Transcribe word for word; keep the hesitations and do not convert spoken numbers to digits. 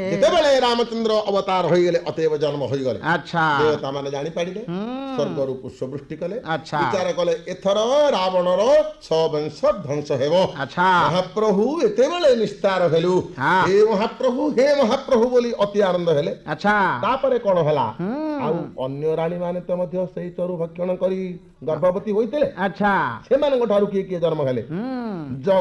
ଯେତେବେଳେ ରାମଚନ୍ଦ୍ର ଅବତାର ହୋଇଗଲେ ଅତଏବ ଜନ୍ମ ହୋଇଗଲେ ଆଚ୍ଛା ଦେବତା ମାନେ ଜାଣିପାରିଲେ ହୁଁ ସ୍ୱର୍ଗରୁ ପୁଷ୍ପବୃଷ୍ଟି କଲେ ଆଚ୍ଛା ବିଚାର କଲେ ଏଥର ରାବଣର ଛବଂଶ ଧ୍ୱଂସ ହେବ ଆଚ୍ଛା ମହାପ୍ରଭୁ ଏତେବେଳେ ନିସ୍ତାର ହେଲୁ ହଁ ହେ ମହାପ୍ରଭୁ ହେ ମହାପ୍ରଭୁ ବୋଲି ଅତି ଆନନ୍ଦ ହେଲେ ଆଚ୍ଛା ତାପରେ କଣ ହେଲା ହୁଁ ଆଉ ଅନ୍ୟ ରାଣୀ ମାନେ ତ ମଧ୍ୟ ସେଇ ଚରୁ ଭକ୍ଷଣ କରି ଗର୍ଭବତୀ ହୋଇଥିଲେ ଆଚ୍ଛା ସେମାନଙ୍କ ଠାରୁ କିଏ କିଏ ଜନ୍ମ ହେଲେ ହୁଁ ଜ